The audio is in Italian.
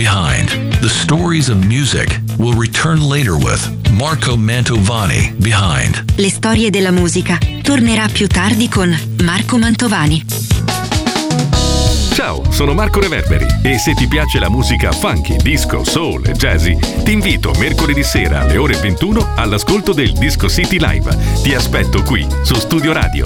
Behind. The stories of music will return later with Marco Mantovani Behind. Le storie della musica tornerà più tardi con Marco Mantovani. Ciao, sono Marco Reverberi e se ti piace la musica funky, disco, soul e jazzy, ti invito mercoledì sera alle ore 21 all'ascolto del Disco City Live. Ti aspetto qui su Studio Radio.